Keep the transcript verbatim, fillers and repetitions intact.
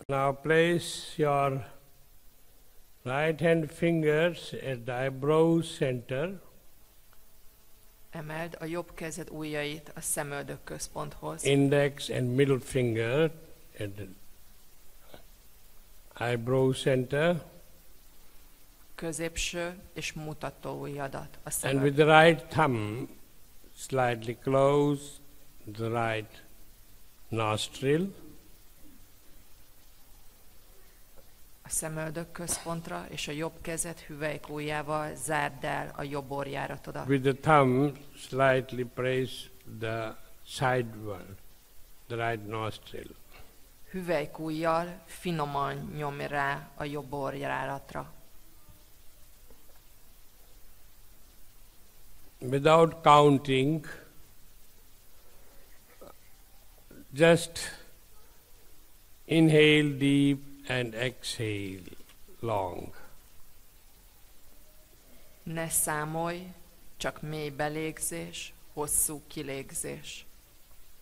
Now place your right hand fingers at the eyebrow center. Emeld a jobb kezed ujjait a szemöldök központhoz. Index and middle finger at the eyebrow center. Középső és mutató ujjadat a And szemöldök. with the right thumb slightly close the right nostril. A szemöldök központra, és a jobb kezed hüvelykujjával zárd el a jobb orjáratodat. With the thumb slightly press the sideward, the right nostril. Hüvelykujjal finoman nyomj rá a jobb orjáratra. Without counting, just inhale deep and exhale long. Ne számolj, csak mély belégzés, hosszú kilégzés.